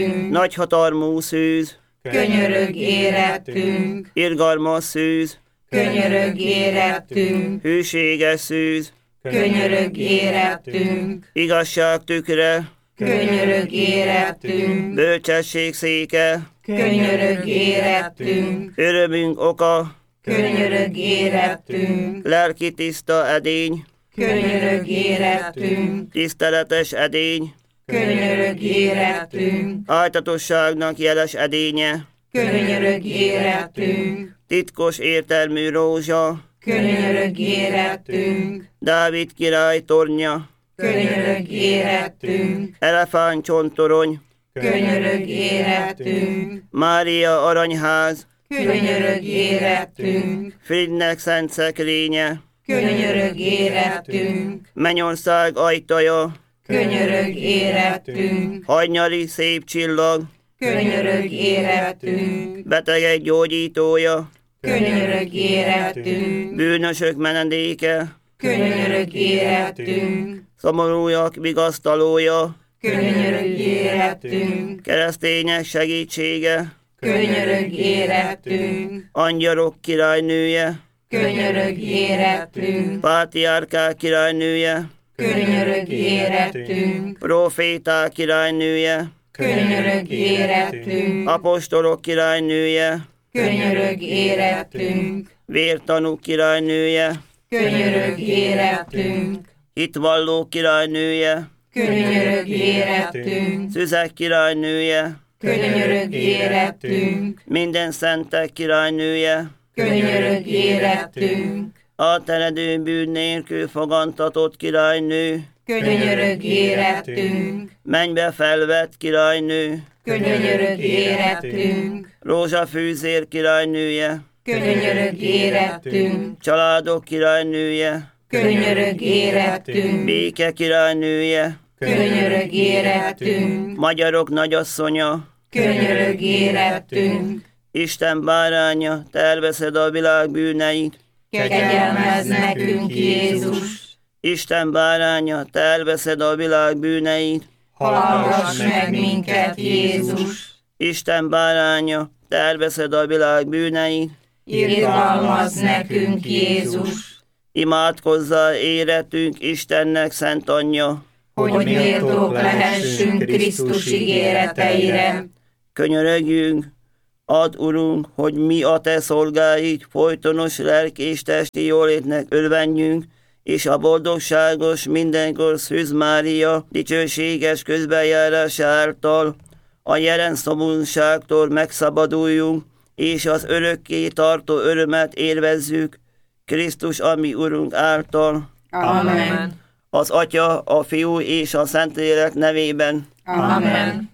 Nagyhatalmú szűz, könyörög érettünk. irgalmas szűz, Könyörög érettünk. hűséges szűz, Könyörög érettünk. igazság tükre, Könyörög érettünk. bölcsesség széke, Könyörög érettünk. örömünk oka, Könyörög érettünk. lelki tiszta edény, Könyörög érettünk. tiszteletes edény, Könyörög érettünk. áltatosságnak jeles edénye, Könyörög érettünk. titkos értelmű rózsa, Könyörög érettünk. Dávid király tornya, Könyörög érettünk. elefántcsontorony, Könyörög érettünk. Mária aranyház, Könyörög érettünk. Fridnek szent szekrénye, Könyörög érettünk. Mennyország ajtaja, Könyörög érettünk. hajnyali szép csillag, Könyörög érettünk. betegek gyógyítója, Könyörög érettünk. bűnösök menedéke, Könyörög érettünk. szomorúak vigasztalója, Könyörög érettünk. keresztények segítsége, Könyörög érettünk. angyalok királynője, Könyörög érettünk. pátriárkák királynője, Könyörög érettünk. proféták királynője, Könyörög érettünk. apostolok királynője, Könyörög érettünk. vértanúk királynője, Könyörög érettünk. hitvalló királynője, Könyörög érettünk. szüzek királynője, Könyörög érettünk. minden szentek királynője, Könyörög érettünk. átteredő bűn nélkül fogantatott királynő, Könyörög érettünk. mennybe felvett királynő, Könyörög érettünk. rózsafűzér királynője, Könyörög érettünk. családok királynője, Könyörög érettünk. béke királynője, Könyörög érettünk. magyarok nagyasszonya, Könyörög érettünk. Isten báránya, te elveszed a világ bűneit, Kegyelmezz nekünk, Jézus. Isten báránya, te elveszed a világ bűneit, Hallgass meg minket, Jézus. Isten báránya, te elveszed a világ bűneit, Irgalmazz nekünk, Jézus. imádkozzál éretünk Istennek szent anyja, Hogy méltók lehessünk Krisztus ígéreteire. könyörögjünk, add, Urunk, hogy mi a te szolgáid folytonos lelki és testi jólétnek örvenjünk, és a boldogságos mindenkor Szűz Mária dicsőséges közbenjárása által a jelen szomorúságtól megszabaduljunk, és az örökké tartó örömet élvezzük Krisztus, ami Urunk által. Amen. Az Atya, a Fiú és a Szentlélek nevében. Amen.